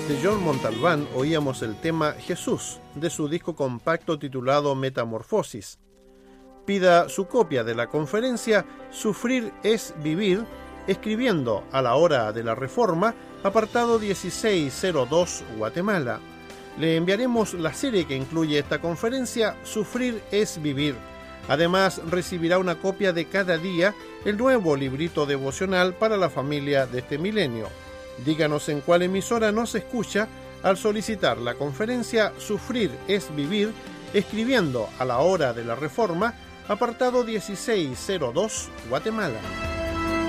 de John Montalbán oíamos el tema Jesús, de su disco compacto titulado Metamorfosis. Pida su copia de la conferencia Sufrir es Vivir, escribiendo a la hora de la Reforma, apartado 1602, Guatemala. Le enviaremos la serie que incluye esta conferencia, Sufrir es Vivir. Además, recibirá una copia de cada día, el nuevo librito devocional para la familia de este milenio. Díganos en cuál emisora nos escucha al solicitar la conferencia Sufrir es Vivir, escribiendo a la hora de la Reforma, apartado 1602, Guatemala.